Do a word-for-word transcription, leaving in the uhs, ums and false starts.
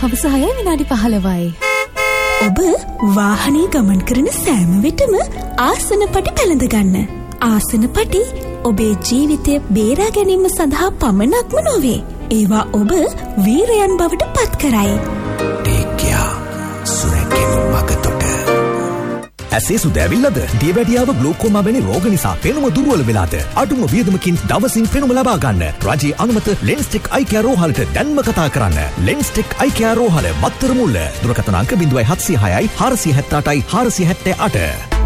හවස හයයි විනාඩි පහළොවයි. ඔබ වාහනේ ගමන් කරන සෑම විටම ආසන පටි පැළඳ ගන්න. ආසන පටි ඔබේ ජීවිතය බේරා ගැනීම සඳහා පමණක්ම නොවේ. ඒවා ඔබ වීරයන් බවට පත් කරයි. ටේක්යා සුරැකෙනු මගතොට. ඇසේ සුදැවිල්ලද දියවැඩියාව ග්ලූකෝමා වැනි රෝග නිසා පෙනුම දුර්වල වෙලාද අඩුම වියදමකින් දවසින් පෙනුම ලබා ගන්න රජයේ අනුමත ලෙන්ස්ටික් අයි කෙයාර් රෝහලට දැන්ම කතා කරන්න. ලෙන්ස්ටික් අයි කෙයාර් රෝහල මත්තර මුල්ල. දුරකථන අංක ज़ीरो सात ज़ीरो छह हज़ार छह सौ अड़सठ ज़ीरो सात ज़ीरो सात आठ.